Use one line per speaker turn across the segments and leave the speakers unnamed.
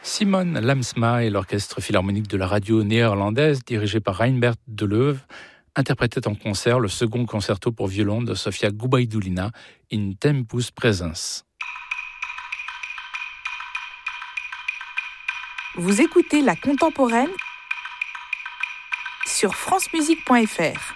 Simone Lamsma et l'orchestre philharmonique de la radio néerlandaise, dirigé par Reinbert Deleuve, interprétaient en concert le second concerto pour violon de Sofia Gubaidulina, In Tempus Presens.
Vous écoutez La Contemporaine sur francemusique.fr.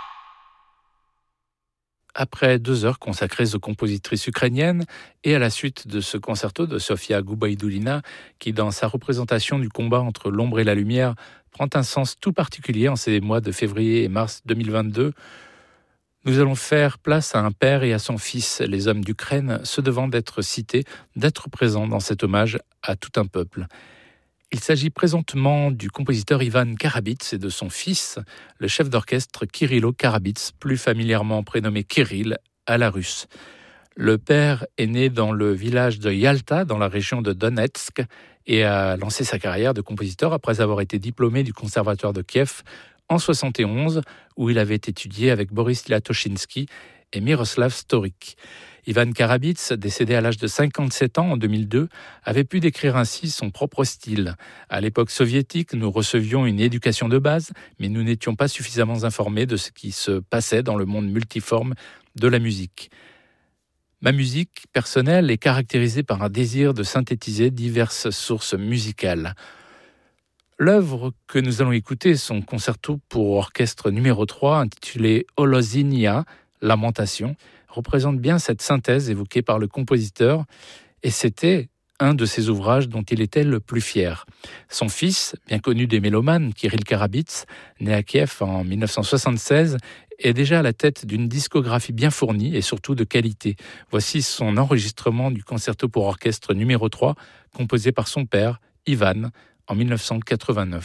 Après 2 heures consacrées aux compositrices ukrainiennes et à la suite de ce concerto de Sofia Gubaidulina, qui dans sa représentation du combat entre l'ombre et la lumière prend un sens tout particulier en ces mois de février et mars 2022, nous allons faire place à un père et à son fils, les hommes d'Ukraine se devant d'être cités, d'être présents dans cet hommage à tout un peuple. Il s'agit présentement du compositeur Ivan Karabits et de son fils, le chef d'orchestre Kirilo Karabits, plus familièrement prénommé Kirill, à la russe. Le père est né dans le village de Yalta, dans la région de Donetsk, et a lancé sa carrière de compositeur après avoir été diplômé du conservatoire de Kiev en 1971, où il avait étudié avec Boris Latoshinsky et Miroslav Storik. Ivan Karabits, décédé à l'âge de 57 ans en 2002, avait pu décrire ainsi son propre style. À l'époque soviétique, nous recevions une éducation de base, mais nous n'étions pas suffisamment informés de ce qui se passait dans le monde multiforme de la musique. Ma musique personnelle est caractérisée par un désir de synthétiser diverses sources musicales. L'œuvre que nous allons écouter, son concerto pour orchestre numéro 3, intitulé Holozynia, Lamentation, représente bien cette synthèse évoquée par le compositeur, et c'était un de ses ouvrages dont il était le plus fier. Son fils, bien connu des mélomanes, Kirill Karabits, né à Kiev en 1976, est déjà à la tête d'une discographie bien fournie et surtout de qualité. Voici son enregistrement du concerto pour orchestre numéro 3, composé par son père, Ivan, en 1989.